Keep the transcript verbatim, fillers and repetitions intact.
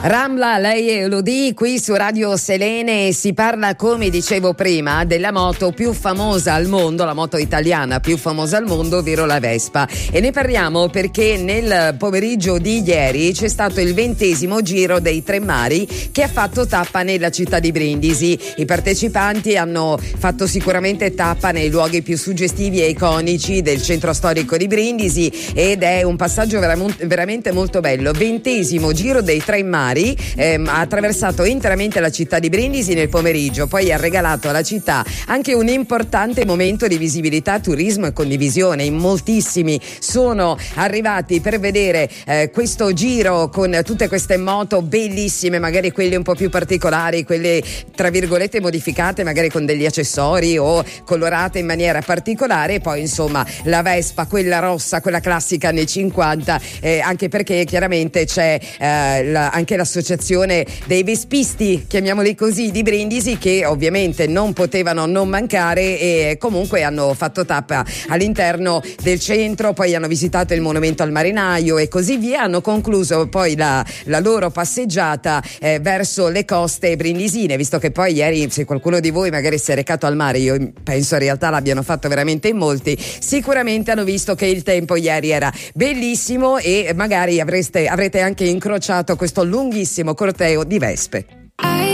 Ramla, lei e Elodie qui su Radio Selene. Si parla, come dicevo prima, della moto più famosa al mondo, la moto italiana più famosa al mondo, ovvero la Vespa. E ne parliamo perché nel pomeriggio di ieri c'è stato il ventesimo Giro dei Tre Mari che ha fatto tappa nella città di Brindisi. I partecipanti hanno fatto sicuramente tappa nei luoghi più suggestivi e iconici del centro storico di Brindisi ed è un passaggio veramente molto bello. Ventesimo Giro dei Tre Mari. Ehm, ha attraversato interamente la città di Brindisi nel pomeriggio, poi ha regalato alla città anche un importante momento di visibilità, turismo e condivisione. In moltissimi sono arrivati per vedere eh, questo giro con tutte queste moto bellissime, magari quelle un po' più particolari, quelle tra virgolette modificate magari con degli accessori o colorate in maniera particolare, e poi insomma la Vespa, quella rossa, quella classica anni cinquanta, eh, anche perché chiaramente c'è eh, la, anche l'associazione dei vespisti, chiamiamoli così, di Brindisi, che ovviamente non potevano non mancare e comunque hanno fatto tappa all'interno del centro, poi hanno visitato il monumento al marinaio e così via. Hanno concluso poi la, la loro passeggiata eh, verso le coste brindisine, visto che poi ieri, se qualcuno di voi magari si è recato al mare, io penso in realtà l'abbiano fatto veramente in molti, sicuramente hanno visto che il tempo ieri era bellissimo e magari avreste, avrete anche incrociato questo lunghissimo corteo di vespe. I